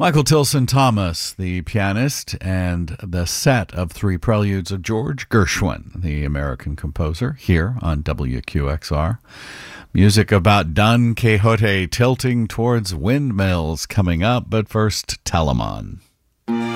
Michael Tilson Thomas, the pianist, and the set of three preludes of George Gershwin, the American composer, here on WQXR. Music about Don Quixote tilting towards windmills coming up, but first, Telemon.